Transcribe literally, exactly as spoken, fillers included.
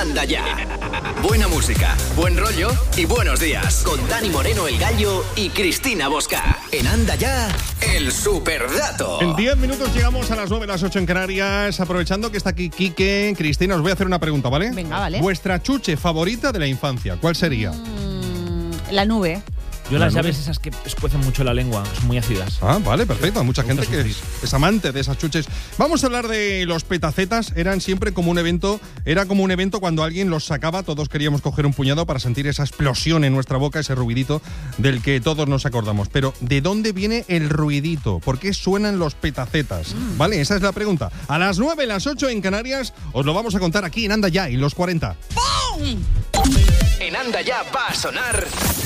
Anda Ya. Buena música, buen rollo y buenos días. Con Dani Moreno, el Gallo, y Cristina Bosca. En Anda Ya, el superdato. En diez minutos llegamos a las nueve, las ocho en Canarias. Aprovechando que está aquí Quique, Cristina, os voy a hacer una pregunta, ¿vale? Venga, vale. Vuestra chuche favorita de la infancia, ¿cuál sería? Mm, la nube. Yo las La llaves esas que escuecen mucho la lengua, son muy ácidas. Ah, vale, perfecto. Hay mucha Me gente gusta que es, sufrir. es amante de esas chuches. Vamos a hablar de los petacetas. Eran siempre como un evento, era como un evento cuando alguien los sacaba, todos queríamos coger un puñado para sentir esa explosión en nuestra boca, ese ruidito del que todos nos acordamos. Pero, ¿de dónde viene el ruidito? ¿Por qué suenan los petacetas? Mm. Vale, esa es la pregunta. A las nueve, las ocho en Canarias, os lo vamos a contar aquí en Anda Ya, y los cuarenta. En Anda Ya va a sonar...